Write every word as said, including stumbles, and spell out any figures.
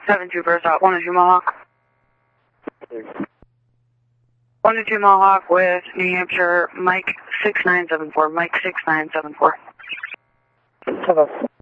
seven two first out, one to two Mohawk. one to two Mohawk with New Hampshire, Mike six nine seven four, Mike six nine seven four. Hello.